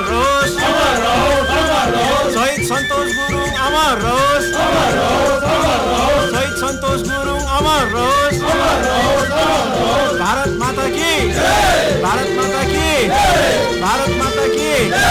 होस् शहीद सन्तोष गुरुङ अमर होस् शहीद सन्तोष गुरुङ अमर होस् भारत माता की भारत माता की भारत माता की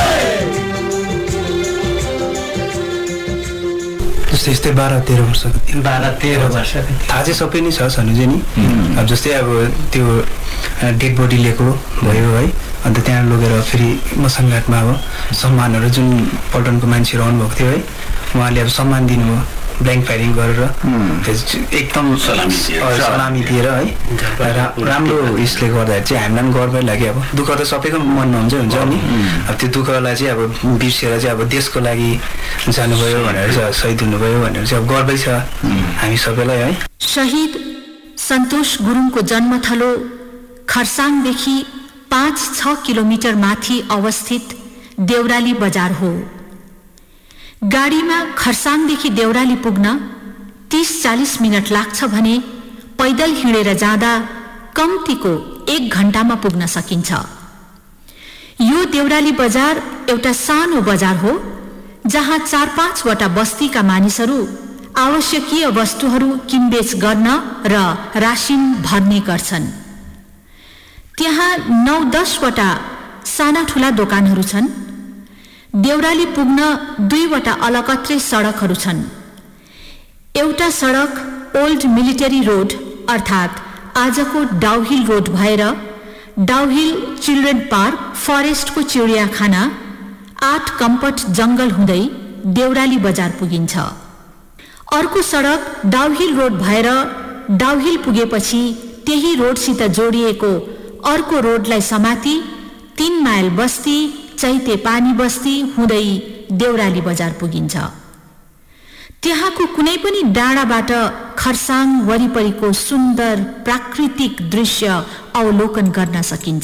जस्तै 12-13 वर्षको थियो 12-13 वर्षको थाहा चाहिँ सबै नै छ छनु चाहिँ नि अब जस्तै अब त्यो डेड बडी लिएको भयो है अन्त त्यहाँ लगेर फेरि मसानघाटमा अब सम्मानहरू जुन पल्टनको मान्छेहरू आउनुभएको थियो है उहाँले अब सम्मान दिनुभयो ब्ल्याङ्क फायरिङ गरेर एकदम सलामी दिएर है राम्रो उयसले गर्दाखेरि चाहिँ हामीलाई पनि गर्वै लाग्यो अब दुःख त सबैको मनमा हुन्छ नि अब त्यो दुःखलाई चाहिँ अब बिर्सेर चाहिँ अब देशको लागि जानुभयो भनेर चाहिँ शहीद हुनुभयो भनेर चाहिँ अब गर्वै छ हामी सबैलाई है। शहीद सन्तोष गुरुङको जन्मथलो खरसाङदेखि 5-6 किलोमिटर माथि अवस्थित देउराली बजार हो। गाडीमा खरसाङदेखि देउराली पुग्न 30-40 मिनट लाग्छ भने पैदल हिँडेर जाँदा कम्तीको 1 घण्टामा पुग्न सकिन्छ। यो देउराली बजार एउटा सानो बजार हो जहाँ 4-5 वटा बस्तीका मानिसहरू आवश्यकीय वस्तुहरू किनबेच गर्न र राशिन भर्ने गर्छन्। त्यहाँ 9-10 वटा साना ठूला दोकानहरू छन्। देउराली पुग्न 2 वटा अलकत्रै सडकहरू छन्। एउटा सडक ओल्ड मिलिटरी रोड अर्थात् आजको डाउहिल रोड भएर डाउहिल चिल्ड्रेन पार्क फरेस्टको चिडियाखाना 8 कम्पट जंगल हुँदै देउराली बजार पुगिन्छ। अर्को सडक डाउहिल रोड भएर डाउहिल पुगेपछि त्यही रोडसित जोडिएको अर्को रोडलाई समाती 3 माइल बस्ती चैते पानी बस्ती हुँदै देउराली बजार पुगिन्छ। त्यहाँको कुनै पनि डाँडाबाट खरसाङ वरिपरिको सुन्दर प्राकृतिक दृश्य अवलोकन गर्न सकिन्छ।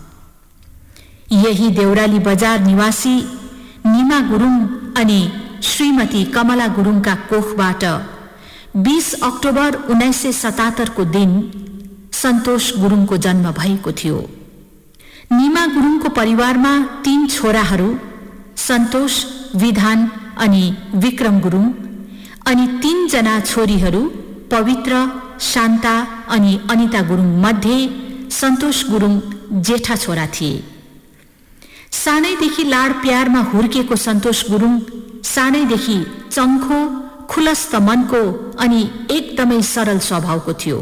यही देउराली बजार निवासी निमा गुरुङ अनि श्रीमती कमला गुरुङका कोखबाट 20 अक्टोबर 1977 को दिन सन्तोष गुरुङको जन्म भएको थियो। निमा गुरुङको परिवारमा 3 छोराहरू सन्तोष, विधान अनि विक्रम गुरुङ अनि 3 जना छोरीहरू पवित्र, शान्ता अनि अनिता गुरुङ मध्ये सन्तोष गुरुङ जेठा छोरा थिए। सानैदेखि लाड प्यारमा हुर्केको सन्तोष गुरुङ सानैदेखि चङ्खो, खुलस्त मनको अनि एकदमै सरल स्वभावको थियो।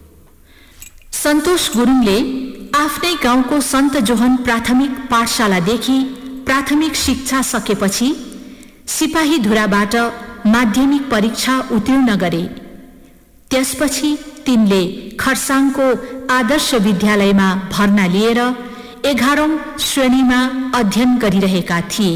सन्तोष गुरुङले आफ्नै गाउँको सन्त जोहन प्राथमिक पाठशालादेखि प्राथमिक शिक्षा सकेपछि सिपाहीधुराबाट माध्यमिक परीक्षा उत्तीर्ण गरे। त्यसपछि तिनले खरसाङको आदर्श विद्यालयमा भर्ना लिएर 11औं श्रेणीमा अध्ययन गरिरहेका थिए।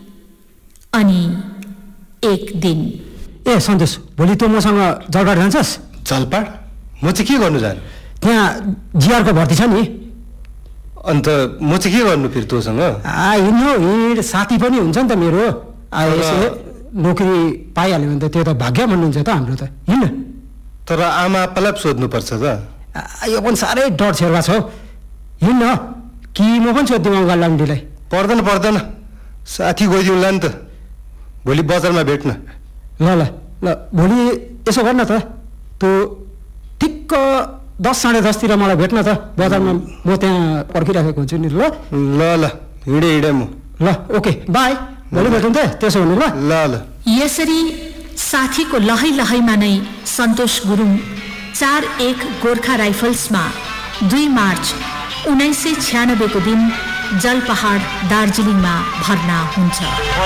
अनि एक दिन ए सन्तोष, भोलि तँ मसँग जलपाट जान्छस्? जलपाट? म चाहिँ के गर्नु जानु? त्यहाँ जिआरको भर्ती छ नि। अन्त म चाहिँ के गर्नु फेरि तँसँग? हिँड, साथी पनि हुन्छ नि त मेरो। नोकरी पाइहाल्यो भने त त्यो त भाग्य भन्नुहुन्छ त हाम्रो त। हिँड। तर आमा आप्पालाई सोध्नुपर्छ त। यो पनि साह्रै डर छेर्वा छ। हिँड न, कि म पनि सोधिदिउँ अङ्गाल लान्डीलाई? पर्दैन, साथी गइदिउँला नि त। भोलि बजारमा भेट्न। ल ल ल, भोलि यसो गर्न त, तँ ठिक्क 10-10:30 तिर मलाई भेट्न त बजारमा। म त्यहाँ पर्खिराखेको हुन्छु नि। ल ल ल, हिँडे म। ल ओके, बाई। भोलि भेटौँ त त्यसो भने। ल ल। यसरी साथीको लहै लहैमा नै सन्तोष गुरुङ 4-1 गोर्खा राइफल्समा 2 मार्च 1996 को दिन जलपहाड दार्जिलिङमा भर्ना हुन्छ।